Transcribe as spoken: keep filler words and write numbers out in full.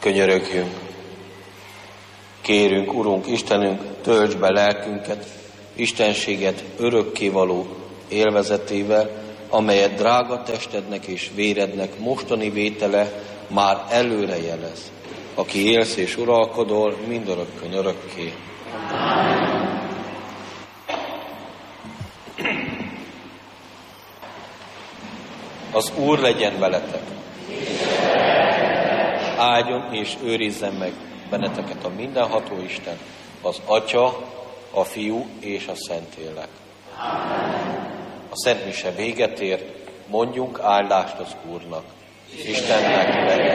Könyörögjünk. Kérünk, Urunk, Istenünk, töltsd be lelkünket, istenséget örökkévaló élvezetével, amelyet drága testednek és vérednek mostani vétele már előre jelez, aki élsz és uralkodol mindörökkön örökké. Az Úr legyen veletek. Áldjon és őrizzen meg benneteket a mindenható Isten, az Atya, a Fiú és a Szentlélek. A Szent Mise véget ér, mondjunk áldást az Úrnak. Istennek legyen